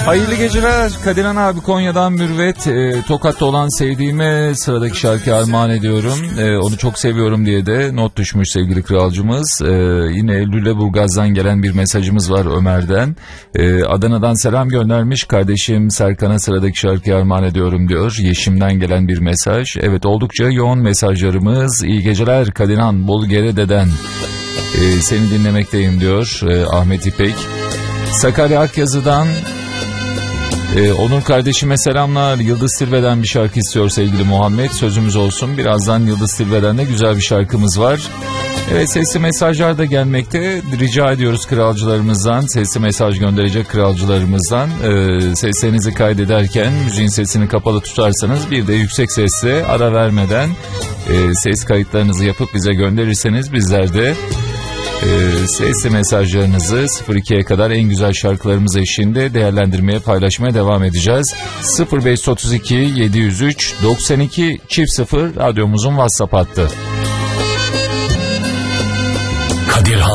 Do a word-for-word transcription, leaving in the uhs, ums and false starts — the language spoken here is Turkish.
Hayırlı geceler. Kadirhan abi Konya'dan Mürvet. E, Tokat'ta olan sevdiğime sıradaki şarkıyı armağan ediyorum. E, onu çok seviyorum diye de not düşmüş sevgili kralcımız. E, yine Lüleburgaz'dan gelen bir mesajımız var Ömer'den. E, Adana'dan selam göndermiş. Kardeşim Serkan'a sıradaki şarkıyı armağan ediyorum diyor. Yeşim'den gelen bir mesaj. Evet, oldukça yoğun mesajlarımız. İyi geceler Kadirhan Bolgerede'den. E, seni dinlemekteyim diyor e, Ahmet İpek. Sakarya Akyazı'dan Ee, Onur kardeşime selamlar. Yıldız Tilbe'den bir şarkı istiyor sevgili Muhammed. Sözümüz olsun. Birazdan Yıldız Tilbe'den de güzel bir şarkımız var. Evet, sesli mesajlar da gelmekte. Rica ediyoruz kralcılarımızdan, sesli mesaj gönderecek kralcılarımızdan e, seslerinizi kaydederken müziğin sesini kapalı tutarsanız, bir de yüksek sesle ara vermeden e, ses kayıtlarınızı yapıp bize gönderirseniz bizler de Ee, sesli mesajlarınızı sıfır ikiye kadar en güzel şarkılarımız eşliğinde değerlendirmeye, paylaşmaya devam edeceğiz. sıfır beş otuz iki yedi yüz üç doksan iki sıfır radyomuzun WhatsApp hattı. Kadirhan